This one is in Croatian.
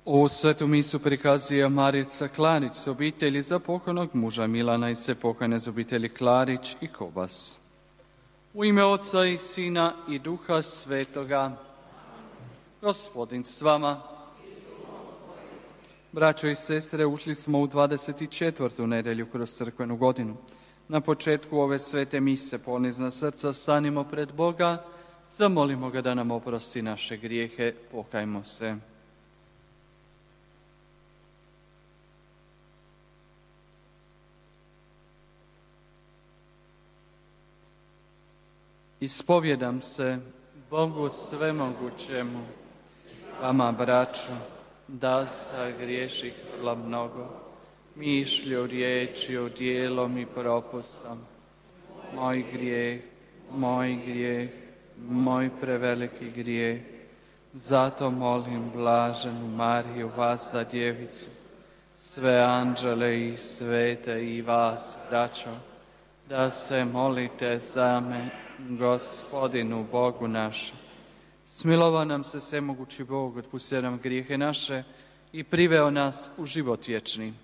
U svetu misu prikazuje Marica Klarić s obitelji za pokojnog muža Milana i sve pokojne z obitelji Klarić i Kobas. U ime Oca i Sina i Duha Svetoga, Gospodin s vama. Braćo i sestre, ušli smo u 24. nedelju kroz crkvenu godinu. Na početku ove svete mise ponizna srca stanimo pred Boga, zamolimo ga da nam oprosti naše grijehe, pokajmo se. Ispovjedam se Bogu svemogućemu, vama braćo, da sagriješih vrlo mnogo, mišlju, riječju, dijelom i propustom. Moj grijeh, moj preveliki grijeh. Zato molim blaženu Mariju, vas za djevicu, sve anđele i svete i vas, braćo, da se molite za me Gospodinu Bogu našem. Smilova nam se svemogući Bog, otpustio nam grijehe naše i priveo nas u život vječni.